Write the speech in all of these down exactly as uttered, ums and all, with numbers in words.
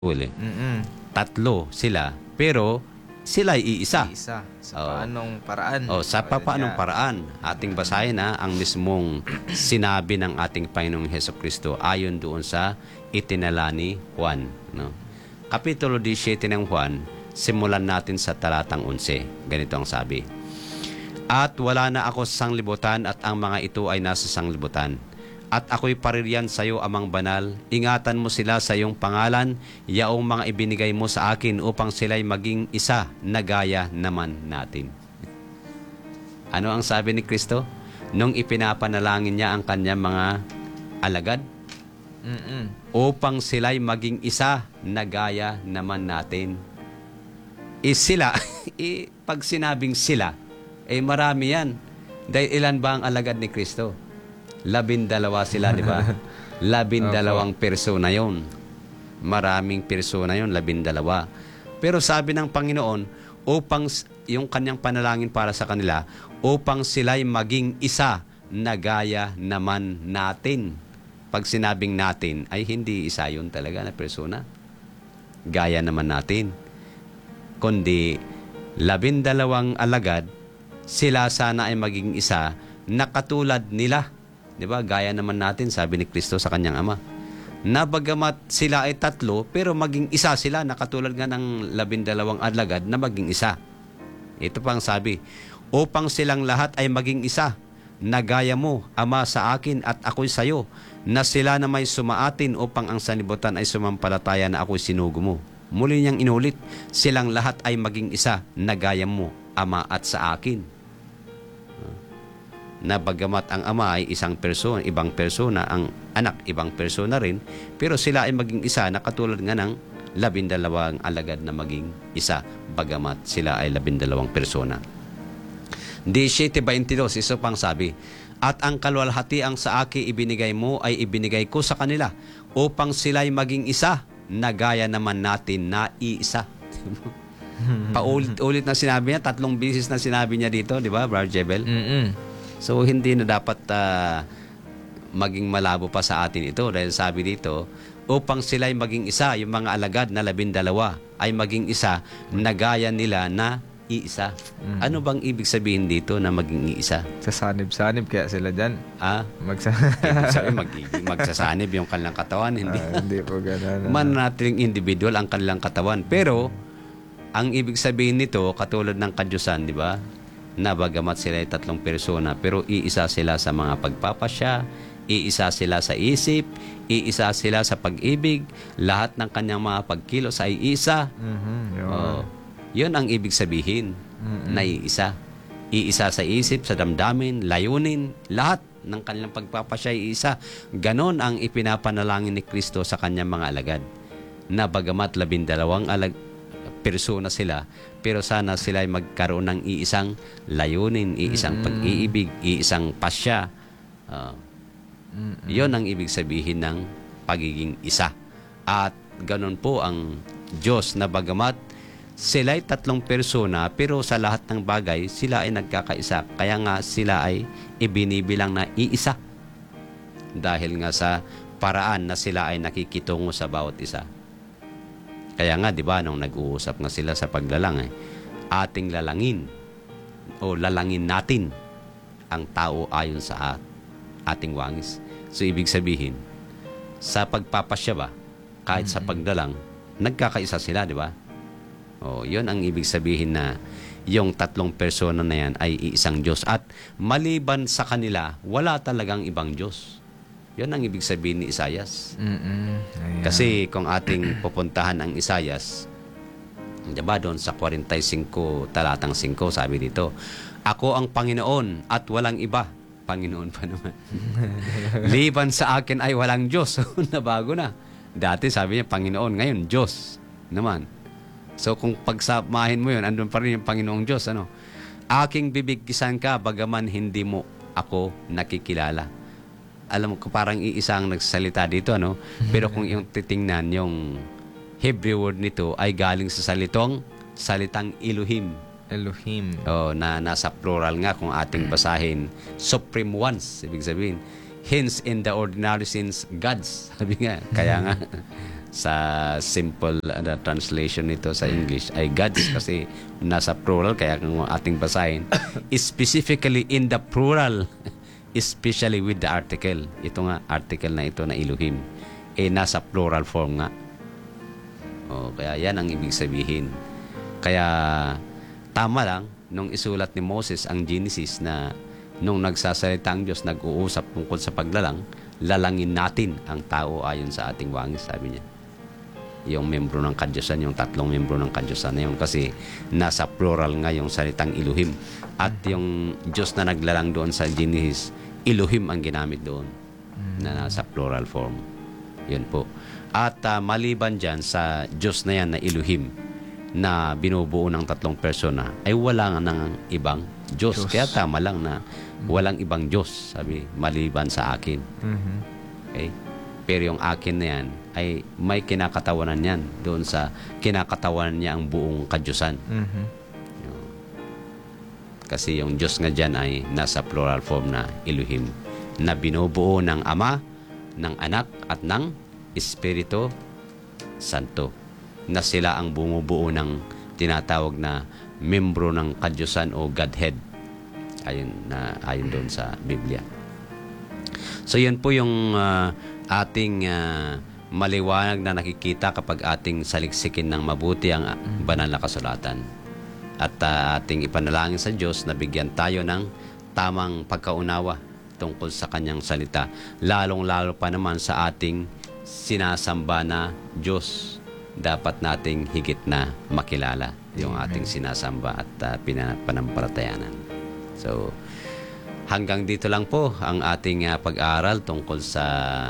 uli. Mm-mm. Tatlo sila, pero sila ay iisa. Isa. Sa Oo. paanong paraan? O, sa Ayun paanong nga. paraan? Ating basahin na ang mismong sinabi ng ating Panginoong Hesukristo ayon doon sa itinala ni Juan. No? Kapitulo seventeen ng Juan, simulan natin sa talatang eleven. Ganito ang sabi. At wala na ako sa sanglibutan at ang mga ito ay nasa sanglibutan. At ako'y paririyan sa iyo, Amang Banal, ingatan mo sila sa iyong pangalan, yaong mga ibinigay mo sa akin upang sila'y maging isa na gaya naman natin. Ano ang sabi ni Kristo? Nung ipinapanalangin niya ang kanyang mga alagad, Mm-mm. upang sila'y maging isa na gaya naman natin. Eh sila, eh, pag sinabing sila, eh marami yan. Dahil ilan ba ang alagad ni Kristo? Labindalawa sila, di ba? Labindalawang persona yon. Maraming persona yon, labindalawa. Pero sabi ng Panginoon, upang yung kanyang panalangin para sa kanila, upang sila'y maging isa na gaya naman natin. Pag sinabing natin, ay hindi isa yun talaga na persona. Gaya naman natin. Kundi, labindalawang alagad, sila sana ay maging isa na katulad nila. Di ba? Gaya naman natin, sabi ni Kristo sa kanyang Ama. Na bagamat sila ay tatlo, pero maging isa sila na katulad nga ng labindalawang alagad na maging isa. Ito pang sabi, upang silang lahat ay maging isa, na gaya mo, Ama, sa akin at ako'y sayo, na sila na may sumaatin upang ang sanlibutan ay sumampalataya na ako'y sinugo mo. Muli niyang inulit, silang lahat ay maging isa, na gaya mo, Ama, at sa akin. Na bagamat ang Ama ay isang persona, ibang persona, ang anak ibang persona rin, pero sila ay maging isa na katulad nga ng labindalawang alagad na maging isa, bagamat sila ay labindalawang persona. seventeen twenty-two, isa pang sabi, at ang kaluwalhatiang sa akin ibinigay mo ay ibinigay ko sa kanila upang sila'y maging isa na gaya naman natin na iisa. Paulit-ulit na sinabi niya, tatlong beses na sinabi niya dito, di ba, Brother Jebel? Mm-mm. So, hindi na dapat uh, maging malabo pa sa atin ito dahil sabi dito, upang sila'y maging isa, yung mga alagad na labindalawa ay maging isa na gaya nila na iisa. Mm. Ano bang ibig sabihin dito na maging iisa? Sasanib-sanib kaya sila dyan. Ah? Magsa- ibig sabihin, mag- magsasanib yung kanilang katawan. Hindi, uh, hindi po ganun. manatiling individual ang kanilang katawan. Pero, ang ibig sabihin nito, katulad ng kadyusan, di ba? Na bagamat sila ay tatlong persona, pero iisa sila sa mga pagpapasya, iisa sila sa isip, iisa sila sa pag-ibig, lahat ng kanyang mga pagkilos ay isa. Mm-hmm. Yun. Oh, yun ang ibig sabihin, mm-hmm. na iisa. Iisa sa isip, sa damdamin, layunin, lahat ng kanilang pagpapasya ay isa. Ganon ang ipinapanalangin ni Kristo sa kanyang mga alagad. Na bagamat labindalawang alag persona sila, pero sana sila ay magkaroon ng iisang layunin, iisang mm-hmm. pag-iibig, iisang pasya. Uh, mm-hmm. Yon ang ibig sabihin ng pagiging isa. At ganon po ang Diyos na bagamat sila ay tatlong persona, pero sa lahat ng bagay, sila ay nagkakaisa. Kaya nga sila ay ibinibilang na iisa. Dahil nga sa paraan na sila ay nakikitungo sa bawat isa. Kaya nga, di ba, nung nag-uusap nga sila sa paglalang, eh, ating lalangin o lalangin natin ang tao ayon sa at, ating wangis. So, ibig sabihin, sa pagpapasya ba, kahit mm-hmm. sa pagdalang, nagkakaisa sila, di ba? O, yun ang ibig sabihin na yung tatlong persona na yan ay iisang Diyos. At maliban sa kanila, wala talagang ibang Diyos. Yun ang ibig sabihin ni Isaias. Kasi kung ating pupuntahan ang Isaias, diba doon sa forty-five talatang five, sabi dito, ako ang Panginoon at walang iba. Panginoon pa naman. Liban sa akin ay walang Diyos. Nabago na. Dati sabi niya Panginoon, ngayon Diyos naman. So kung pagsamahin mo yun, andun pa rin yung Panginoong Diyos. Ano? Aking bibigkisan ka, bagaman hindi mo ako nakikilala. Alam mo ko parang iisa ang nagsasalita dito, ano? Pero kung yung titingnan, yung Hebrew word nito ay galing sa salitong, salitang Elohim. Elohim. Oh, na nasa plural nga kung ating basahin, Supreme Ones, ibig sabihin. hence in the ordinary sense, gods. Sabi nga, kaya nga, sa simple uh, translation nito sa English ay gods kasi nasa plural, kaya kung ating basahin, specifically in the plural, especially with the article. Ito nga, article na ito na Elohim, eh nasa plural form nga. O, kaya yan ang ibig sabihin. Kaya tama lang nung isulat ni Moses ang Genesis na nung nagsasalita ang Diyos, nag-uusap tungkol sa paglalang, lalangin natin ang tao ayon sa ating wangis, sabi niya. Yung membro ng Kadyosan, yung tatlong membro ng Kadyosan na yun, kasi nasa plural nga yung salitang Elohim. At yung Diyos na naglalang doon sa Genesis, Elohim ang ginamit doon na nasa plural form. Yun po. At uh, maliban dyan sa Diyos na yan na Elohim na binubuo ng tatlong persona, ay wala nga ng ibang Diyos. Diyos. Kaya tama lang na walang ibang Diyos, sabi, maliban sa akin. Mhm. Okay? Pero yung akin na yan ay may kinakatawanan yan doon sa kinakatawanan niya ang buong Kadyosan. Mhm. Kasi yung Diyos nga dyan ay nasa plural form na Elohim na binubuo ng Ama, ng Anak at ng Espiritu Santo, na sila ang bumubuo ng tinatawag na membro ng Kadyosan o Godhead ayon na ayon doon sa Biblia. So yan po yung uh, ating uh, maliwanag na nakikita kapag ating saliksikin ng mabuti ang uh, banal na kasulatan. At uh, ating ipanalangin sa Diyos na bigyan tayo ng tamang pagkaunawa tungkol sa kanyang salita. Lalong-lalo pa naman sa ating sinasamba na Diyos. Dapat nating higit na makilala yung ating sinasamba at uh, pinapanampalatayanan. So, hanggang dito lang po ang ating uh, pag-aaral tungkol sa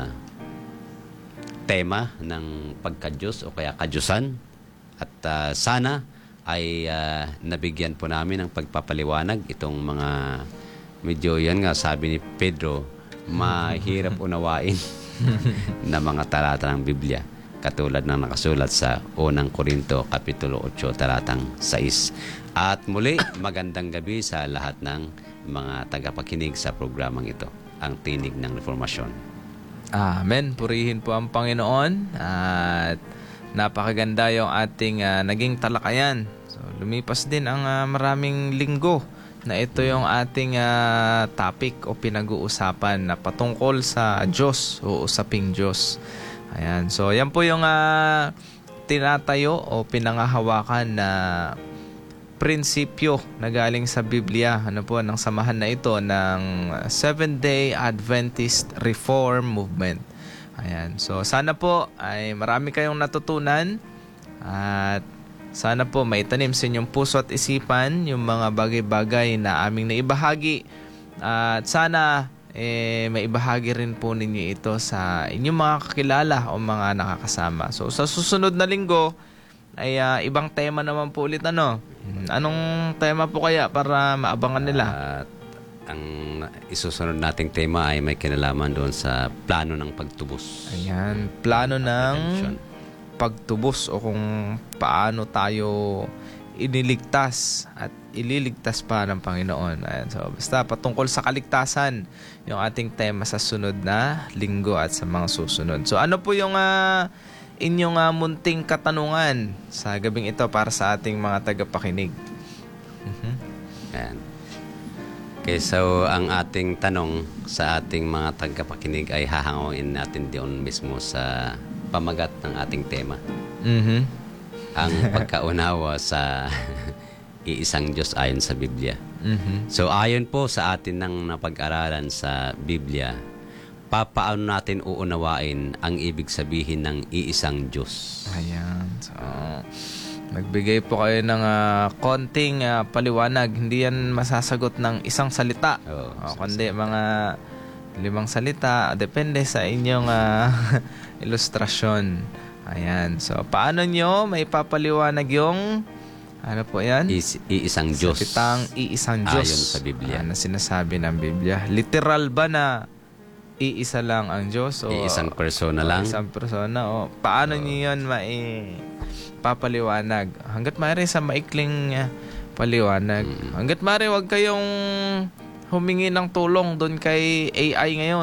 tema ng pagka-Diyos o kaya Kadyosan. At uh, sana ay uh, nabigyan po namin ng pagpapaliwanag itong mga medyo yan nga sabi ni Pedro, mahirap unawain na mga talata ng Biblia, katulad ng nakasulat sa unang Korinto Kapitulo eight talatang sais. At muli, magandang gabi sa lahat ng mga tagapakinig sa programang ito, ang Tinig ng Reformasyon. Amen. Purihin po ang Panginoon. At napakaganda yung ating uh, naging talakayan. So, lumipas din ang uh, maraming linggo na ito yung ating uh, topic o pinag-uusapan na patungkol sa Diyos o usaping Diyos. Ayan. So, yan po yung uh, tinatayo o pinangahawakan na prinsipyo na galing sa Biblia. Ano po, ng samahan na ito ng Seventh-day Adventist Reform Movement. Ayan. So, sana po ay marami kayong natutunan at sana po maitanim sa inyong puso at isipan yung mga bagay-bagay na aming naibahagi. At sana eh, maibahagi rin po ninyo ito sa inyong mga kakilala o mga nakakasama. So, sa susunod na linggo ay uh, ibang tema naman po ulit. Ano? Anong tema po kaya para maabangan nila? At ang isusunod nating tema ay may kinalaman doon sa plano ng pagtubos. Ayan, plano ng Redemption. pagtubos o kung paano tayo iniligtas at ililigtas pa ng Panginoon. Ayan, so basta patungkol sa kaligtasan yung ating tema sa sunod na linggo at sa mga susunod. So ano po yung uh, inyong uh, munting katanungan sa gabing ito para sa ating mga tagapakinig? Mm-hmm. Ayan. Okay, so ang ating tanong sa ating mga tagapakinig ay hahangawin natin doon mismo sa pamagat ng ating tema. Mm-hmm. Ang pagkaunawa sa iisang Diyos ayon sa Biblia. Mm-hmm. So ayon po sa atin ng napag-aralan sa Biblia, papaano natin uunawain ang ibig sabihin ng iisang Diyos? Ayan. So, nagbigay po kayo ng uh, konting uh, paliwanag. Hindi yan masasagot ng isang salita. Oh, o, kundi mga limang salita. Depende sa inyong uh, ilustrasyon. Ayan. So, paano nyo may papaliwanag yung ano po yan? Is, iisang Diyos. Salitang iisang Diyos. Ayon sa Biblia. Uh, na sinasabi ng Biblia. Literal ba na iisa lang ang Diyos? O, iisang persona o, lang? Isang persona. O, paano oh. nyo yun mai papaliwanag? Hanggat maaari sa maikling uh, paliwanag. Mm. Hanggat maaari, wag kayong humingi ng tulong doon kay A I ngayon.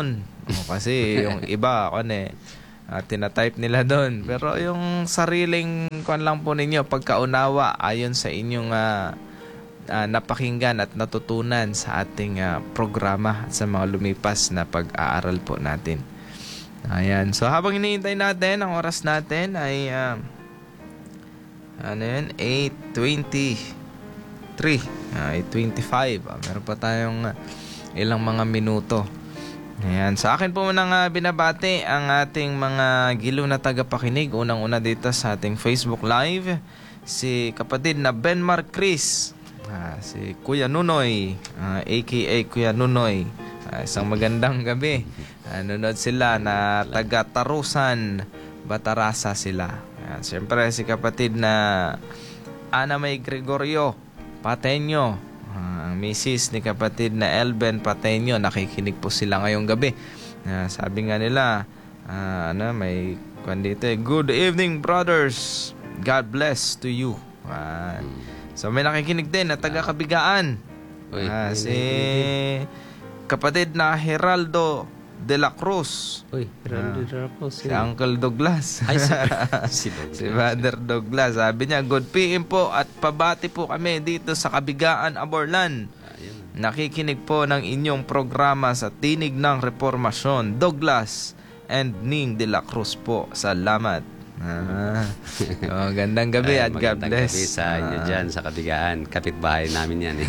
O, kasi yung iba, ano eh, uh, tinatype nila doon. Pero yung sariling kwan lang po ninyo, pagkaunawa ayon sa inyong uh, uh, napakinggan at natutunan sa ating uh, programa at sa mga lumipas na pag-aaral po natin. Ayan. So habang hinihintay natin, ang oras natin ay uh, ano yun? eight twenty-three. Uh, eight twenty-five. Uh, meron pa tayong uh, ilang mga minuto. Ayan. Sa akin po munang uh, binabati ang ating mga giliw na tagapakinig. Unang-una dito sa ating Facebook Live, si kapatid na Benmar Chris, uh, si Kuya Nunoy, uh, aka Kuya Nunoy. Uh, isang magandang gabi. Uh, nunod sila na taga Tarusan, Batarasa sila. Ayan. Siyempre si kapatid na Ana May Gregorio Pateño, ang uh, misis ni kapatid na Elben Pateño, nakikinig po sila ngayong gabi. Uh, sabi nga nila, uh, ano, may kwan dito eh, good evening brothers, God bless to you. Uh, so may nakikinig din na taga-Kabigaan. Uh, si kapatid na Geraldo de la Cruz. Uy, Geraldo de la Cruz. Si Uncle Douglas. Ay, si, si Douglas. Si Father Douglas. Sabi niya, good P M po at pabati po kami dito sa Kabigaan, Aborlan. Ayun. Nakikinig po ng inyong programa sa Tinig ng Reformasyon. Douglas and Ning de la Cruz po. Salamat. Ah. Oh, gandang gabi at God bless. Gabi sa inyo dyan sa Kabigaan. Kapitbahay namin yan eh.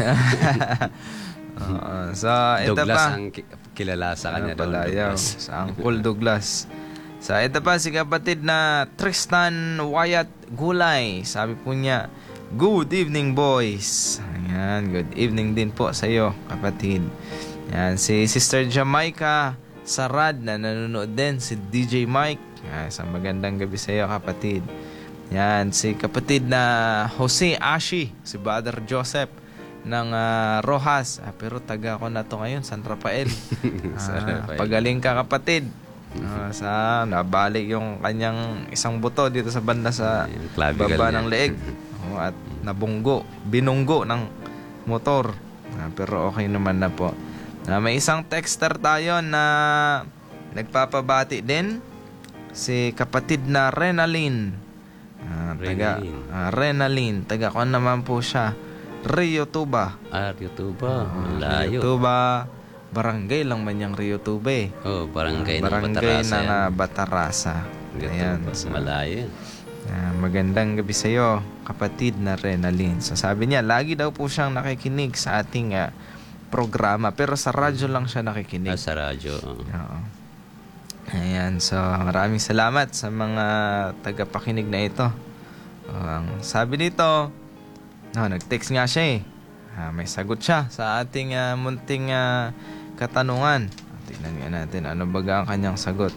Uh, so, ito Douglas pa. ang ki- kilala sa kanya. Ano pala, Douglas. yaw, sa Uncle Douglas. Sa ito pa, si kapatid na Tristan Wyatt Gulay. Sabi po niya, good evening boys. Ayan, good evening din po sa iyo, kapatid. Ayan, si Sister Jamaica Sarad na nanonood din, si D J Mike. Ayan, isang magandang gabi sa iyo, kapatid. Ayan, si kapatid na Jose Ashi, si Brother Joseph ng uh, Rojas, ah, pero taga ko na to ngayon, San Rafael. Ah, pagaling ka, kapatid. Uh, sa nabalik yung kanyang isang buto dito sa banda sa baba ng leeg. Oh, at nabunggo, binunggo ng motor. Ah, pero okay naman na po. Ah, may isang texter tayo na nagpapabati din, si kapatid na Renalyn. Ah, taga Renalyn. ah, Renalyn, taga ko naman po siya, Rio Tuba. Ah, Rio Tuba. Uh, Malayo. Rio Tuba. Barangay lang man yung Rio Tuba eh. Oh, barangay, uh, barangay ng Batarasa. ng uh, Batarasa. Ayan. So, malayo. Uh, magandang gabi sa iyo, kapatid na Renalyn. So, sabi niya, lagi daw po siyang nakikinig sa ating uh, programa. Pero sa radyo lang siya nakikinig. Ah, sa radyo. Oh. Oo. Ayan. So, maraming salamat sa mga tagapakinig na ito. Uh, sabi nito, no, nag-text nga siya eh. Ah, may sagot siya sa ating uh, munting uh, katanungan. Tingnan nga natin ano baga ang kanyang sagot.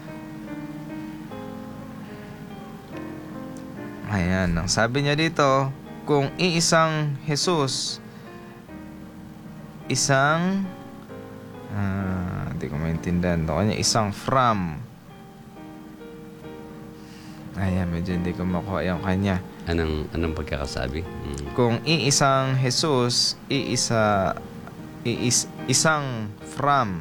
Ayan, ang sabi niya dito, kung iisang Jesus, isang ah, hindi ko maintindihan ito. Kanya isang from. Ayan, medyo hindi ko makuha yung kanya. Anong, anong pagkakasabi? Hmm. Kung iisang Jesus, iisa, iis, isang from,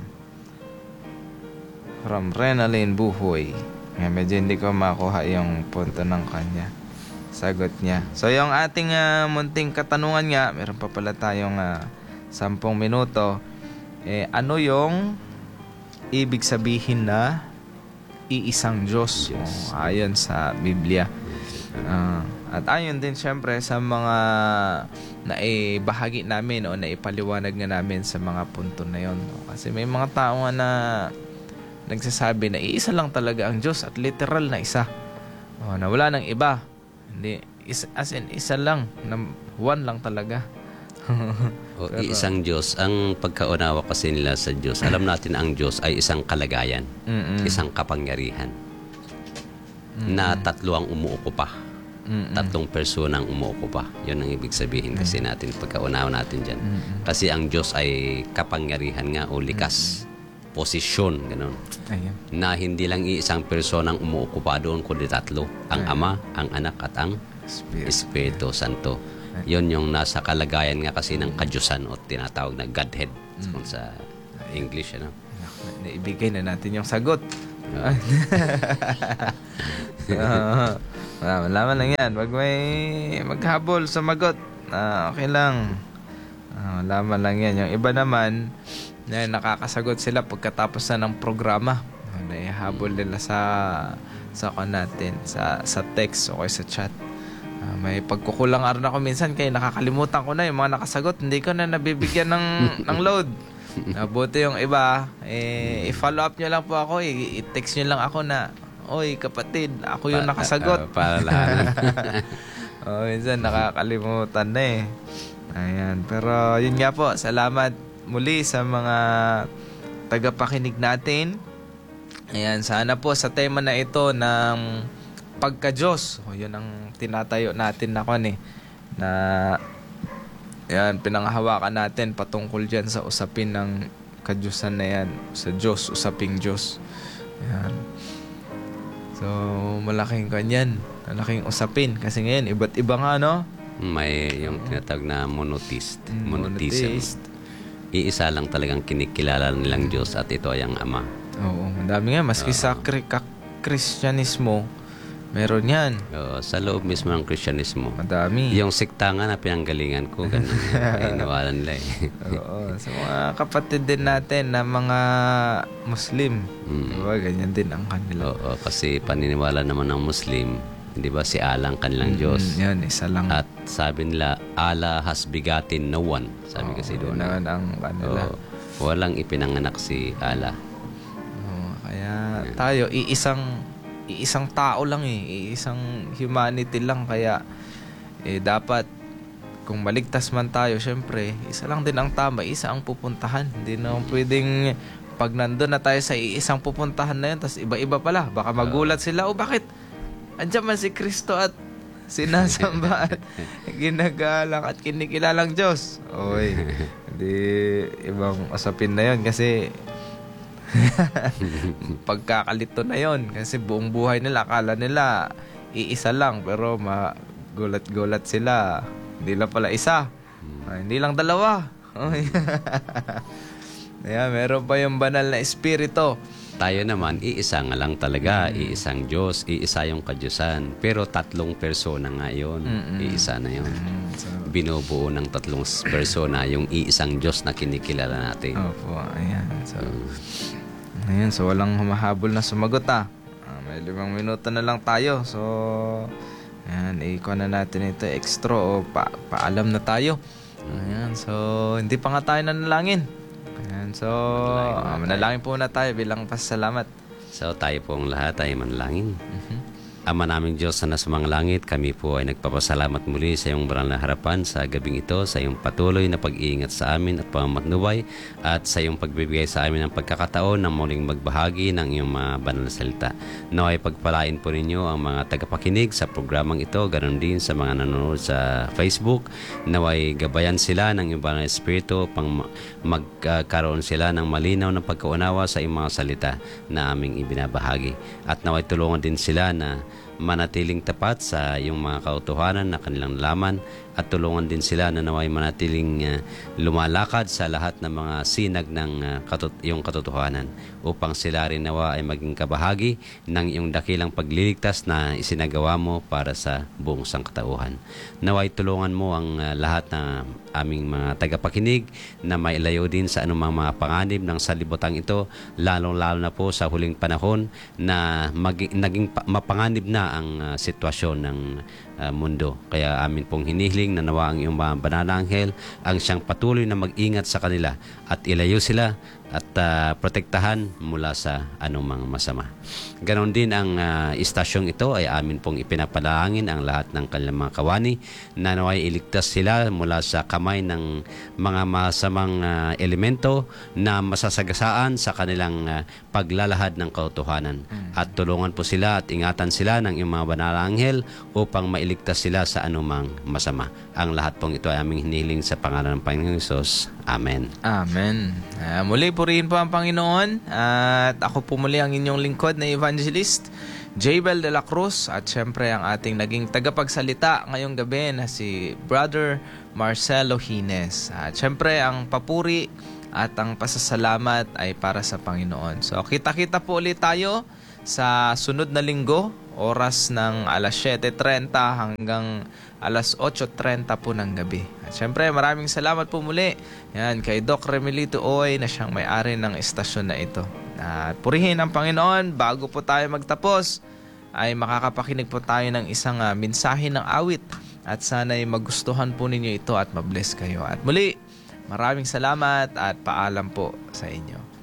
from Renalyn Buhoy. Ngayon, medyo hindi ko makuha yung punto ng kanya. Sagot niya. So, yung ating uh, munting katanungan nga, meron pa pala tayong uh, sampung minuto. Eh, ano yung ibig sabihin na iisang Diyos? Yes. Oh, ayon sa Biblia. Uh, at ayon din syempre sa mga naibahagi namin o naipaliwanag nga namin sa mga punto na yon. Kasi may mga tao na nagsasabi na iisa lang talaga ang Diyos at literal na isa. O, na wala nang iba. Hindi, is, as in isa lang, na one lang talaga. O, Pero, isang Diyos. Ang pagkaunawa kasi nila sa Diyos, alam natin ang Diyos ay isang kalagayan, Mm-mm. isang kapangyarihan, Mm-mm. na tatlo ang umuukupa. Mm-mm. Tatlong persona ang umuukupa. Yun ang ibig sabihin kasi natin, pagkaunawa natin dyan. Mm-mm. Kasi ang Diyos ay kapangyarihan nga o likas. Mm-mm. Posisyon, ganun. Ayun. Na hindi lang iisang persona ang umuukupa doon, kundi tatlo. Ang Ayun. Ama, ang Anak, at ang Spirit. Espiritu Santo. Yon yung nasa kalagayan nga kasi ng kadyusan o tinatawag na Godhead kung sa English, ano. Naibigay na natin yung sagot. uh, malaman lang yan. Wag may maghabol, sumagot. Uh, okay lang. Uh, malaman lang yan. Yung iba naman, na nakakasagot sila pagkatapos na ng programa. Uh, naihabol nila sa sa kan natin, sa, sa text o sa chat. Uh, may pagkukulang aron ako minsan kaya nakakalimutan ko na yung mga nakasagot. Hindi ko na nabibigyan ng, ng load. Nabuti yung iba, eh, i-follow up nyo lang po ako, i- i-text nyo lang ako na, oy kapatid, ako yung nakasagot. Uh, para lahat. Oh, minsan nakakalimutan na eh. Ayan, pero yun nga po, salamat muli sa mga tagapakinig natin. Ayan, sana po sa tema na ito ng pagka-Diyos, o yun ang tinatayo natin na kon eh, na yan, pinanghahawakan natin patungkol dyan sa usapin ng kadyusan na yan. Sa Diyos, usaping Diyos. Yan. So, malaking kanyan. Malaking usapin. Kasi ngayon, iba't iba nga, no? May yung tinatawag na monotheist. Mm, Monotheism. monotheist. Iisa lang talagang kinikilala nilang Diyos at ito ay ang Ama. Oo, madami nga. Maski sa kri- ka- Kristyanismo, meron yan. Oo, sa loob mismo ng Kristyanismo. Madami. Yung sikta nga na pinanggalingan ko, ganun ay nawalan nila eh. Oo, sa mga kapatid din natin na mga Muslim, Mm. diba, ganyan din ang kanila. Oo, kasi paniniwala naman ng Muslim, di ba, si Allah ang kanilang Diyos. Mm, yan, isa lang. At sabi nila, Allah has begotten no one. Sabi Oo, kasi yun doon. naman ang kanila. Oo, walang ipinanganak si Allah. Oo, kaya tayo, iisang iisang tao lang eh, iisang humanity lang, kaya eh, dapat kung maligtas man tayo, syempre isa lang din ang tama, isa ang pupuntahan. Hindi na pwedeng pag nandun na tayo sa iisang pupuntahan na yun, tapos iba-iba pala, baka magulat sila, o bakit andyan man si Kristo at sinasamba at ginagalang at kinikilalang Diyos. Oy, hindi, ibang usapin na yun kasi pagkakalito na yon, kasi buong buhay nila akala nila iisa lang, pero magulat-gulat sila, hindi lang pala isa, ah, hindi lang dalawa. Kaya meron pa yung banal na espiritu. Tayo naman, iisa nga lang talaga, iisang Diyos, iisa yung kadyusan. Pero tatlong persona nga yun, Mm-mm. iisa na yun. Mm, so, Binubuo ng tatlong persona yung iisang Diyos na kinikilala natin. opo, ayan. So, ayan, so walang humahabol na sumagot ah. Ah, may limang minuto na lang tayo. So, ayan, ikuha na natin ito extra o pa paalam na tayo. Ayan, so hindi pa nga tayo nanalangin. Ayan, so Manalangin muna ah, tayo. manalangin po na tayo bilang pasalamat. So tayo pong lahat ay manalangin. Mhm. Ama naming Diyos na nasa mga langit, kami po ay nagpapasalamat muli sa iyong banal na harapan sa gabing ito, sa iyong patuloy na pag-iingat sa amin at pamamatnuway, at sa iyong pagbibigay sa amin ng pagkakataon na muling magbahagi ng iyong mga banal na salita. Naway pagpalain po ninyo ang mga tagapakinig sa programang ito, ganoon din sa mga nanonood sa Facebook. Naway gabayan sila ng iyong banal na espiritu pang magkaroon sila ng malinaw na pagkaunawa sa iyong mga salita na aming ibinabahagi. At naway tulungan din sila na manatiling tapat sa yung mga kautuhanan na kanilang nalaman, at tulungan din sila na naway manatiling uh, lumalakad sa lahat ng mga sinag ng uh, katut- yung katotohanan, upang sila rin nawa ay maging kabahagi ng iyong dakilang pagliligtas na isinagawa mo para sa buong sangkatauhan. Naway tulungan mo ang uh, lahat na aming mga tagapakinig na mailayo din sa anumang mga panganib ng salibutang ito, lalong-lalo na po sa huling panahon na maging, naging pa- mapanganib na ang uh, sitwasyon ng uh, mundo. Kaya amin pong hinihiling na nawa ang iyong mga banal na anghel ang siyang patuloy na mag-ingat sa kanila at ilayo sila at uh, protektahan mula sa anumang masama. Ganon din ang uh, istasyong ito ay amin pong ipinapalangin ang lahat ng kanilang mga kawani na naway iligtas sila mula sa kamay ng mga masamang uh, elemento na masasagasaan sa kanilang uh, paglalahad ng kautuhanan. At tulungan po sila at ingatan sila ng iyong mga banal na anghel upang mailigtas sila sa anumang masama. Ang lahat pong ito ay aming hinihiling sa pangalan ng Panginoong Hesus. Amen. Amen. Uh, muli purihin po ang Panginoon. At ako po muli ang inyong lingkod na evangelist, Jaybel de la Cruz. At syempre ang ating naging tagapagsalita ngayong gabi na si Brother Marcelo Hines. At syempre ang papuri at ang pasasalamat ay para sa Panginoon. So kita-kita po ulit tayo sa sunod na linggo, oras ng alas siyete trenta hanggang alas otso trenta po ng gabi. At syempre maraming salamat po muli yan, kay Doc Remilito Oy na siyang may-ari ng estasyon na ito. At purihin ang Panginoon. Bago po tayo magtapos ay makakapakinig po tayo ng isang uh, mensahe ng awit at sana'y magustuhan po ninyo ito at mabless kayo. At muli, maraming salamat at paalam po sa inyo.